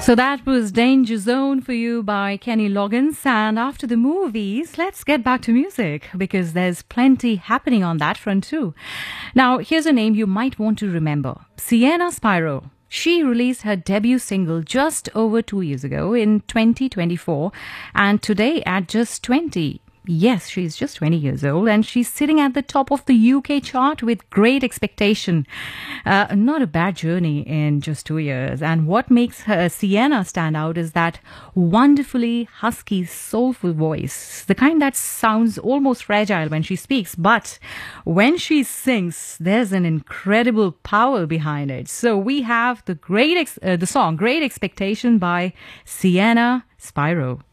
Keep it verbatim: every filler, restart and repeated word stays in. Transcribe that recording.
So that was Danger Zone for you by Kenny Loggins. And after the movies, let's get back to music because there's plenty happening on that front too. Now, here's a name you might want to remember. Sienna Spiro. She released her debut single just over two years ago in twenty twenty-four. And today at just twenty, yes, she's just twenty years old and she's sitting at the top of the U K chart with Great Expectation. Uh, not a bad journey in just two years. And what makes her Sienna stand out is that wonderfully husky, soulful voice. The kind that sounds almost fragile when she speaks, but when she sings, there's an incredible power behind it. So we have the great, ex- uh, the song Great Expectation by Sienna Spiro.